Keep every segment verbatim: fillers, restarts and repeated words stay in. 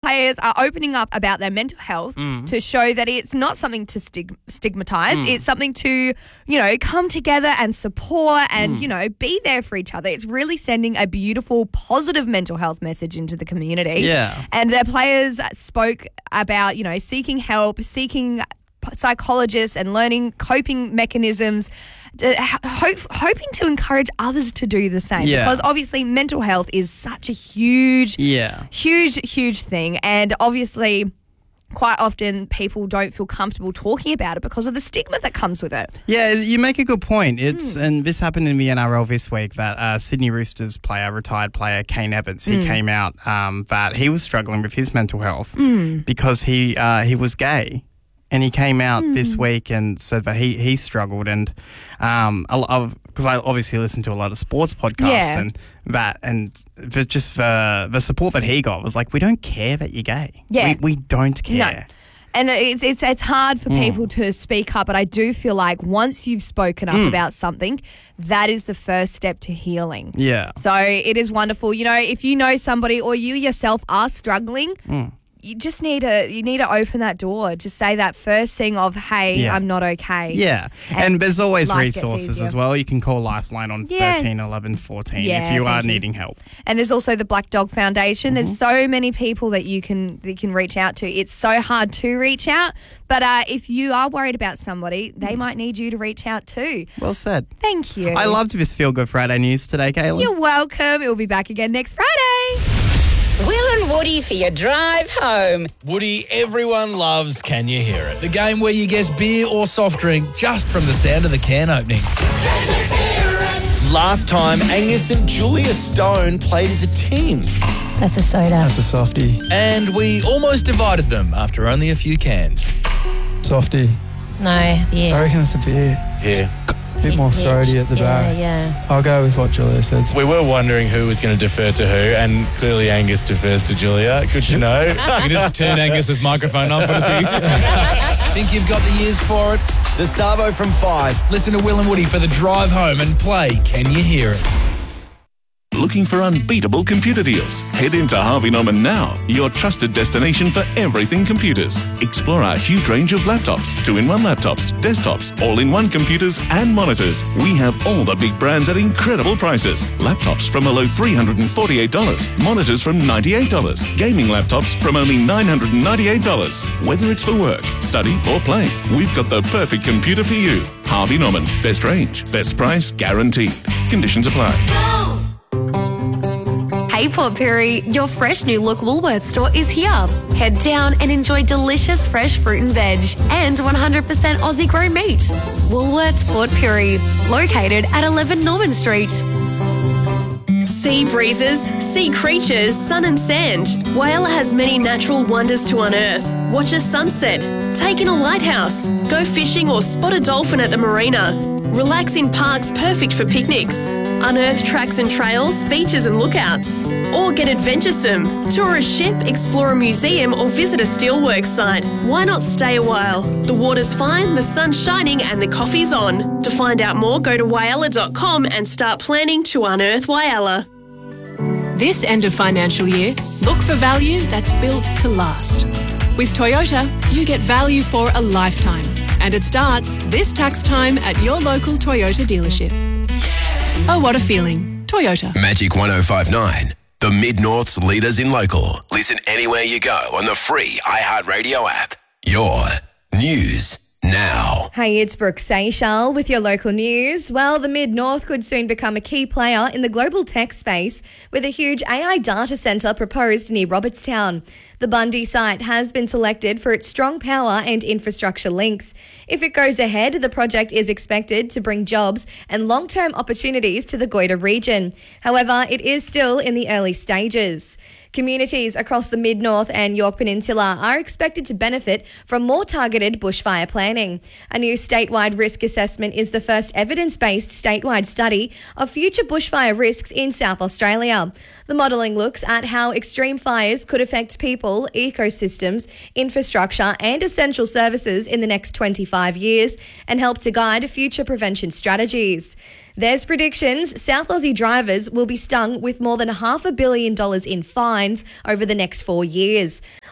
players are opening up about their mental health mm. to show that it's not something to stig- stigmatize. Mm. It's something to, you know, come together and support and, mm. you know, be there for each other. It's really sending a beautiful, positive mental health message into the community. Yeah. And their players spoke about, you know, seeking help, seeking psychologists and learning coping mechanisms, hope, hoping to encourage others to do the same. Yeah. Because obviously mental health is such a huge, yeah. huge, huge thing. And obviously quite often people don't feel comfortable talking about it because of the stigma that comes with it. Yeah, you make a good point. It's mm. and this happened in the N R L this week that uh, Sydney Roosters player, retired player Kane Evans, he mm. came out um, that he was struggling with his mental health mm. because he uh, he was gay. And he came out mm. this week and said that he, he struggled, and um, because I obviously listen to a lot of sports podcasts yeah. and that, and for just the the support that he got was like, we don't care that you're gay. Yeah, we, we don't care. No. And it's it's it's hard for mm. people to speak up, but I do feel like once you've spoken up mm. about something, that is the first step to healing. Yeah. So it is wonderful. You know, if you know somebody or you yourself are struggling. Mm. You just need to you need to open that door. Just say that first thing of, hey, yeah. I'm not okay. Yeah. And, and there's always life resources as well. You can call Lifeline on yeah. thirteen eleven fourteen yeah, if you are you. needing help. And there's also the Black Dog Foundation. Mm-hmm. There's so many people that you can that you can reach out to. It's so hard to reach out, but uh, if you are worried about somebody, they might need you to reach out too. Well said. Thank you. I loved this Feel Good Friday news today, Kayla. You're welcome. It will be back again next Friday. Will and Woody for your drive home. Woody, everyone loves Can You Hear It? The game where you guess beer or soft drink just from the sound of the can opening. Can you hear it? Last time, Angus and Julia Stone played as a team. That's a soda. That's a softie. And we almost divided them after only a few cans. Softie. No, beer. I reckon it's a beer. Yeah. A bit more throaty at the yeah, back. Yeah, I'll go with what Julia said. We were wondering who was going to defer to who, and clearly Angus defers to Julia. Good to know. You can just turn Angus's microphone off. What do you think? Think you've got the ears for it? The Savo from five. Listen to Will and Woody for the drive home and play Can You Hear It? Looking for unbeatable computer deals? Head into Harvey Norman now, your trusted destination for everything computers. Explore our huge range of laptops, two-in-one laptops, desktops, all-in-one computers and monitors. We have all the big brands at incredible prices. Laptops from a low three hundred forty-eight dollars, monitors from ninety-eight dollars, gaming laptops from only nine hundred ninety-eight dollars. Whether it's for work, study or play, we've got the perfect computer for you. Harvey Norman, best range, best price guaranteed. Conditions apply. Hey Port Pirie, your fresh new look Woolworths store is here. Head down and enjoy delicious fresh fruit and veg and one hundred percent Aussie grown meat. Woolworths Port Pirie, located at eleven Norman Street. Sea breezes, sea creatures, sun and sand. Whyalla has many natural wonders to unearth. Watch a sunset, take in a lighthouse, go fishing or spot a dolphin at the marina. Relax in parks perfect for picnics. Unearth tracks and trails, beaches and lookouts. Or get adventuresome. Tour a ship, explore a museum or visit a steelworks site. Why not stay a while? The water's fine, the sun's shining and the coffee's on. To find out more, go to whyalla dot com and start planning to unearth Whyalla. This end of financial year, look for value that's built to last. With Toyota, you get value for a lifetime. And it starts this tax time at your local Toyota dealership. Oh, what a feeling. Toyota. Magic one oh five point nine, the Mid-North's leaders in local. Listen anywhere you go on the free iHeartRadio app. Your news now. Hey, it's Brooke Seychelles with your local news. Well, the Mid-North could soon become a key player in the global tech space with a huge A I data centre proposed near Robertstown. The Bundy site has been selected for its strong power and infrastructure links. If it goes ahead, the project is expected to bring jobs and long-term opportunities to the Goyder region. However, it is still in the early stages. Communities across the Mid-North and Yorke Peninsula are expected to benefit from more targeted bushfire planning. A new statewide risk assessment is the first evidence-based statewide study of future bushfire risks in South Australia. The modelling looks at how extreme fires could affect people, ecosystems, infrastructure and essential services in the next twenty-five years and help to guide future prevention strategies. There's predictions South Aussie drivers will be stung with more than half a billion dollars in fines over the next four years.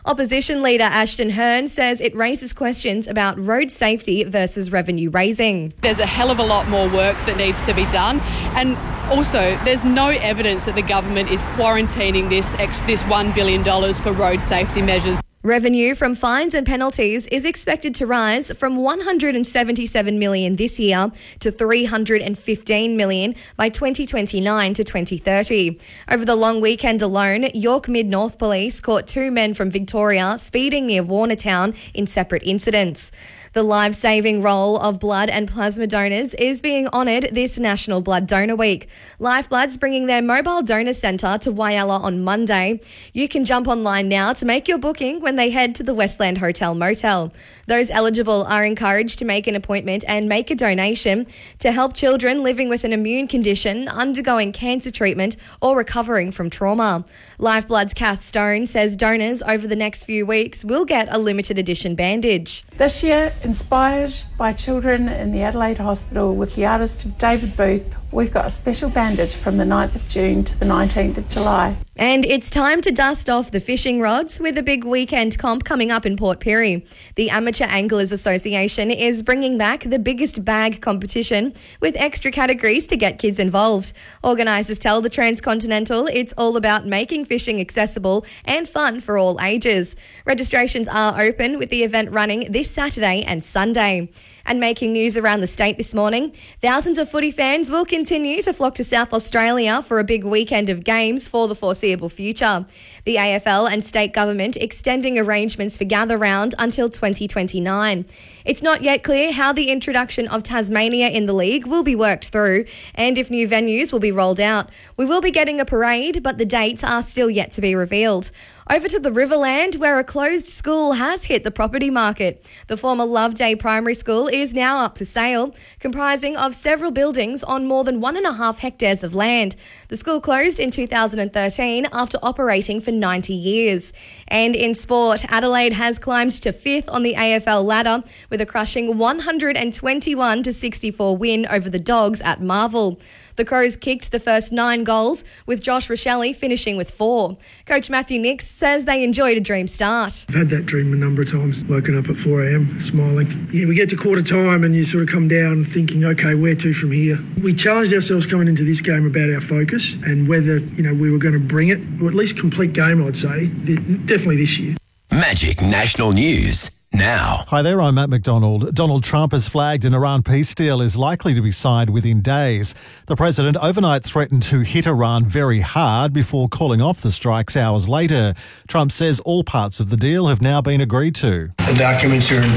Opposition leader Ashton Hearn says it raises questions about road safety versus revenue raising. There's a hell of a lot more work that needs to be done, and also there's no evidence that the government is quarantining this ex- this one billion dollars for road safety measures. Revenue from fines and penalties is expected to rise from one hundred seventy-seven million dollars this year to three hundred fifteen million dollars by twenty twenty-nine to twenty thirty. Over the long weekend alone, York Mid-North Police caught two men from Victoria speeding near Warnertown in separate incidents. The life-saving role of blood and plasma donors is being honoured this National Blood Donor Week. Lifeblood's bringing their mobile donor centre to Whyalla on Monday. You can jump online now to make your booking when they head to the Westland Hotel Motel. Those eligible are encouraged to make an appointment and make a donation to help children living with an immune condition, undergoing cancer treatment or recovering from trauma. Lifeblood's Kath Stone says donors over the next few weeks will get a limited edition bandage. This year, inspired by children in the Adelaide Hospital with the artist of David Booth, we've got a special bandage from the ninth of June to the nineteenth of July. And it's time to dust off the fishing rods with a big weekend comp coming up in Port Pirie. The Amateur Anglers Association is bringing back the biggest bag competition with extra categories to get kids involved. Organisers tell the Transcontinental it's all about making fishing accessible and fun for all ages. Registrations are open with the event running this Saturday and Sunday. And making news around the state this morning, thousands of footy fans will continue to flock to South Australia for a big weekend of games for the foreseeable future. The A F L and state government extending arrangements for Gather Round until twenty twenty-nine. It's not yet clear how the introduction of Tasmania in the league will be worked through and if new venues will be rolled out. We will be getting a parade, but the dates are still yet to be revealed. Over to the Riverland, where a closed school has hit the property market. The former Loveday Primary School is now up for sale, comprising of several buildings on more than one and a half hectares of land. The school closed in two thousand thirteen after operating for ninety years. And in sport, Adelaide has climbed to fifth on the A F L ladder with a crushing one hundred twenty-one to sixty-four win over the Dogs at Marvel. The Crows kicked the first nine goals, with Josh Rochelle finishing with four. Coach Matthew Nix says they enjoyed a dream start. I've had that dream a number of times, woken up at four a.m. smiling. Yeah, we get to quarter time and you sort of come down thinking, okay, where to from here? We challenged ourselves coming into this game about our focus and whether, you know, we were going to bring it, or at least complete game, I'd say, definitely this year. Magic National News. Now. Hi there, I'm Matt McDonald. Donald Trump has flagged an Iran peace deal is likely to be signed within days. The president overnight threatened to hit Iran very hard before calling off the strikes hours later. Trump says all parts of the deal have now been agreed to. The documents are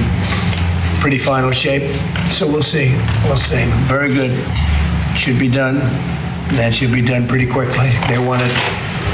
in pretty final shape, so we'll see. We'll see. Very good. Should be done. That should be done pretty quickly. They want it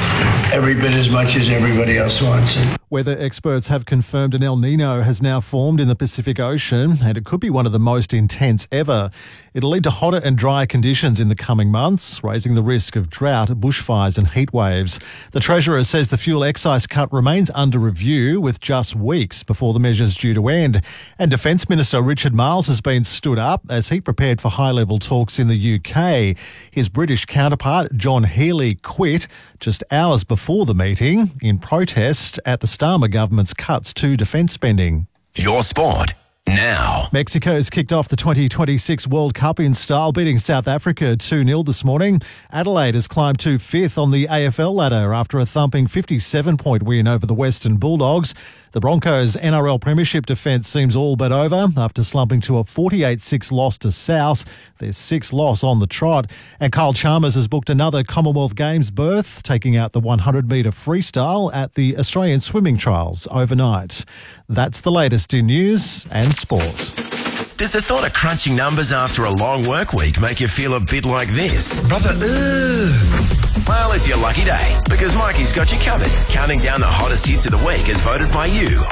every bit as much as everybody else wants it. Weather experts have confirmed an El Nino has now formed in the Pacific Ocean, and it could be one of the most intense ever. It'll lead to hotter and drier conditions in the coming months, raising the risk of drought, bushfires and heat waves. The Treasurer says the fuel excise cut remains under review, with just weeks before the measure's due to end. And Defence Minister Richard Marles has been stood up as he prepared for high-level talks in the U K. His British counterpart, John Healey, quit just hours before the meeting in protest at the Starmer government's cuts to defence spending. Your sport now. Mexico's kicked off the twenty twenty-six World Cup in style, beating South Africa two nil this morning. Adelaide has climbed to fifth on the A F L ladder after a thumping fifty-seven point win over the Western Bulldogs. The Broncos' N R L Premiership defence seems all but over after slumping to a forty-eight six loss to South, their sixth loss on the trot. And Kyle Chalmers has booked another Commonwealth Games berth, taking out the one hundred metre freestyle at the Australian Swimming Trials overnight. That's the latest in news and sport. Does the thought of crunching numbers after a long work week make you feel a bit like this? Brother, ugh. Well, it's your lucky day, because Mikey's got you covered, counting down the hottest hits of the week as voted by you